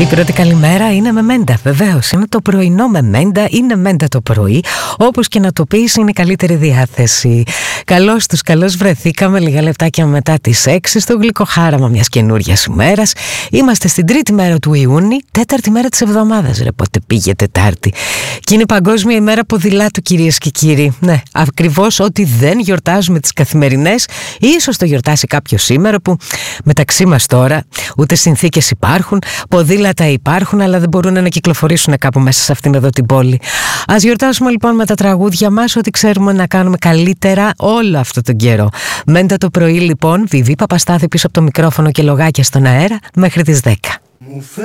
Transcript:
Η πρώτη καλημέρα είναι με μέντα, βεβαίως. Είναι το πρωινό με μέντα, είναι μέντα το πρωί. Όπως και να το πεις, είναι η καλύτερη διάθεση. Καλώς τους, καλώς βρεθήκαμε λίγα λεπτάκια μετά τις 6 στο γλυκοχάραμα μιας καινούριας ημέρας. Είμαστε στην τρίτη μέρα του Ιούνιου, τέταρτη μέρα της εβδομάδας. Ρε, πότε πήγε Τετάρτη. Και είναι Παγκόσμια ημέρα ποδηλάτου, κυρίες και κύριοι. Ναι, ακριβώς ό,τι δεν γιορτάζουμε τις καθημερινές, ίσως το γιορτάσει κάποιο σήμερα που μεταξύ μας τώρα ούτε συνθήκες υπάρχουν, ποδήλατα υπάρχουν, αλλά δεν μπορούν να κυκλοφορήσουν κάπου μέσα σε αυτήν εδώ την πόλη. Ας γιορτάσουμε λοιπόν με τα τραγούδια μας ό,τι ξέρουμε να κάνουμε καλύτερα όλο αυτό τον καιρό. Μέντα το πρωί λοιπόν, Βιβί Παπαστάθη πίσω από το μικρόφωνο και λογάκια στον αέρα μέχρι τις 10.